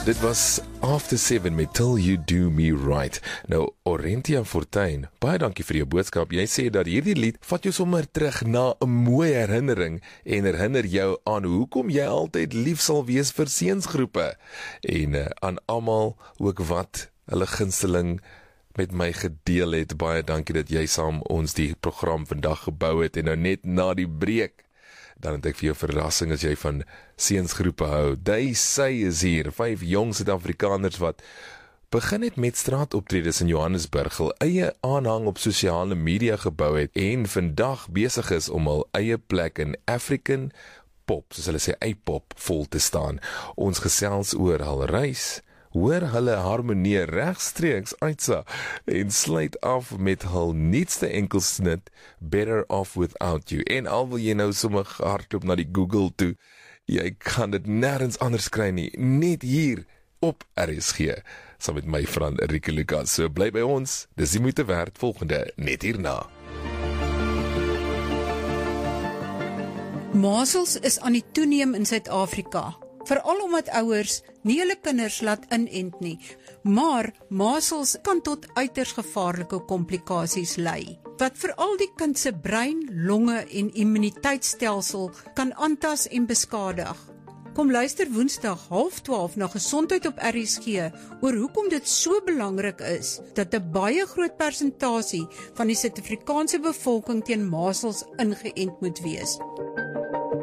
Dit was After 7 met Till You Do Me Right. Nou, Orentia Fortuin, baie dankie vir jou boodskap. Jy sê dat hierdie lied vat jou sommer terug na 'n mooi herinnering en herinner jou aan hoekom jy altyd lief sal wees vir seunsgroepe. En aan almal ook wat hulle gunsteling met my gedeel het. Baie dankie dat jy saam ons die program vandag gebou het en nou net na die breek. Dan het ek vir jou verrassing as jy van seunsgroepe hou. Sy is hier, 5 jong Suid-Afrikaners wat begin het met straatoptredes in Johannesburg, hul eie aanhang op sosiale media gebou het en vandag besig is om hul eie plek in African pop, soos hulle sê, A-pop, vol te staan. Ons gesels oor hul reis, hoor hulle harmonie regstreeks uitsa en sluit af met hul nuutste enkelsnit Better Off Without You. En al wil jy nou sommer hardloop na die Google toe, jy kan dit nêrens anders kry nie, net hier op RSG, saam met my vriend Enrique Lucas. So bly by ons, dis die moeite werd, volgende net hierna. Masels is aan die toeneem in Suid-Afrika. Veral omdat ouers nie hulle kinders laat inent nie, maar masels kan tot uiters gevaarlike komplikasies lei, wat veral die kind se brein, longe en immuniteitstelsel kan aantas en beskadig. Kom luister Woensdag 11:30 na Gesondheid op RSG oor hoekom dit so belangrik is dat 'n baie groot persentasie van die Suid-Afrikaanse bevolking teen masels ingeënt moet wees.